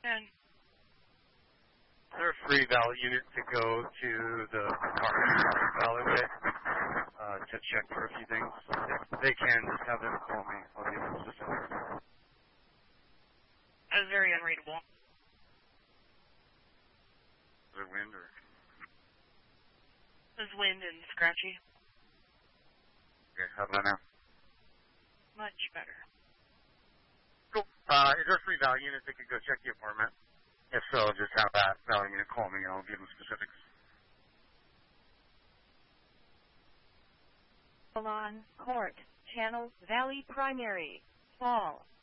10. Is there a free Val unit to go to the alleyway to check for a few things? If they can, just have them call me. I'll give them specifics. That was very unreadable. Is there wind or? There's wind and scratchy. Okay, how about now? Much better. Cool. Is there a free Val unit that could go check the apartment? If so, just have that Val unit call me and I'll give them specifics. Salon, Court, Channel, Valley Primary, Fall.